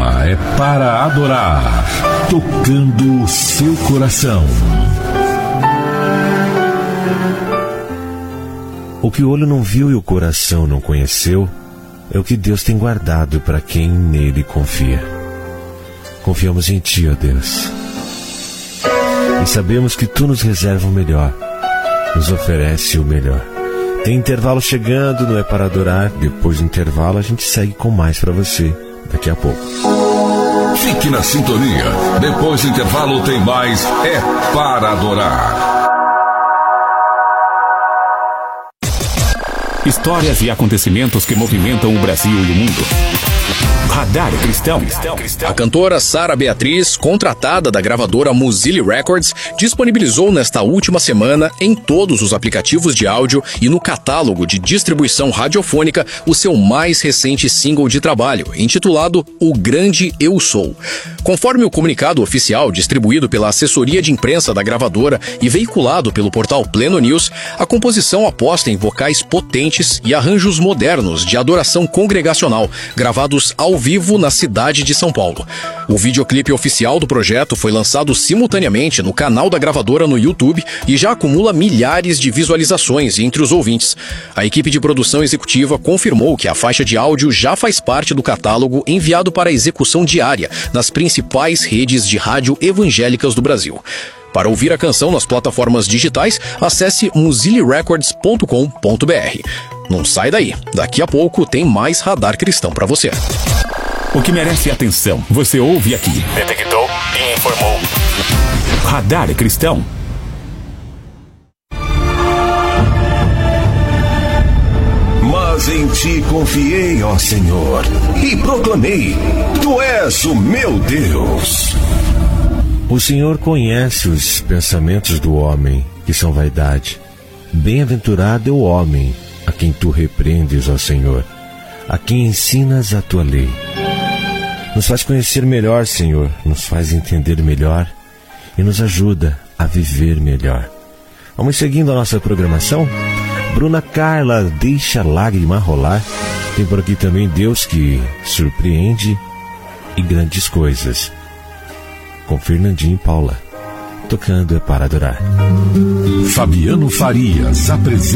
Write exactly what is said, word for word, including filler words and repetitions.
é para adorar, tocando o seu coração. O que o olho não viu e o coração não conheceu é o que Deus tem guardado para quem nele confia. Confiamos em Ti, ó Deus, e sabemos que Tu nos reserva o melhor, nos oferece o melhor. Tem intervalo chegando, não é para adorar. Depois do intervalo a gente segue com mais para você daqui a pouco. Fique na sintonia. Depois do intervalo tem mais É para Adorar. Histórias e acontecimentos que movimentam o Brasil e o mundo. Radar Cristão. A cantora Sara Beatriz, contratada da gravadora Mozilla Records, disponibilizou nesta última semana em todos os aplicativos de áudio e no catálogo de distribuição radiofônica o seu mais recente single de trabalho, intitulado O Grande Eu Sou. Conforme o comunicado oficial distribuído pela assessoria de imprensa da gravadora e veiculado pelo portal Pleno News, a composição aposta em vocais potentes e arranjos modernos de adoração congregacional, gravados ao vivo na cidade de São Paulo. O videoclipe oficial do projeto foi lançado simultaneamente no canal da gravadora no YouTube e já acumula milhares de visualizações entre os ouvintes. A equipe de produção executiva confirmou que a faixa de áudio já faz parte do catálogo enviado para execução diária nas principais redes de rádio evangélicas do Brasil. Para ouvir a canção nas plataformas digitais, acesse mozilla records ponto com ponto b r. Não sai daí, daqui a pouco tem mais Radar Cristão para você. O que merece atenção, você ouve aqui. Detectou e informou. Radar Cristão. Mas em Ti confiei, ó Senhor, e proclamei: Tu és o meu Deus. O Senhor conhece os pensamentos do homem, que são vaidade. Bem-aventurado é o homem a quem Tu repreendes, ó Senhor, a quem ensinas a Tua lei. Nos faz conhecer melhor, Senhor, nos faz entender melhor e nos ajuda a viver melhor. Vamos seguindo a nossa programação? Bruna Carla, Deixa a Lágrima Rolar. Tem por aqui também Deus que Surpreende e Grandes Coisas, com Fernandinho e Paula. Tocando é para adorar. Fabiano Farias apresenta